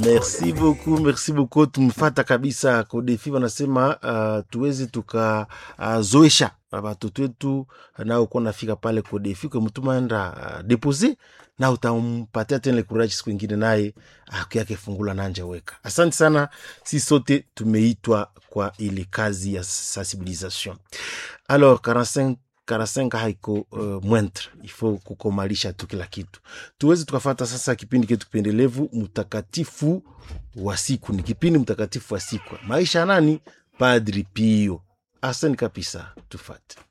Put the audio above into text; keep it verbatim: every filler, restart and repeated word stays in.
Merci beaucoup, merci beaucoup. Tumfata kabisa Kodefi wanasema uh, tuweze tuka uh, zoesha watoto wetu nao kwa nafika pale Kodefi kwa mtu enda uh, deposit na utampatia tena le courage siku nyingine naye uh, yake fungula nanja weka. Asante sana, si sote tumeitwa kwa ile kazi ya sensibilisation. Alors quarante-cinq quarante-cinq haiko uh, mwentre ifo kukomalisha tu kila kitu. Tuweze tukafata sasa kipindi kitu kipendelevu mtakatifu wa siku. Ni kipindi mtakatifu wa siku. Maisha nani? Padri Pio. Asante kabisa, tufate.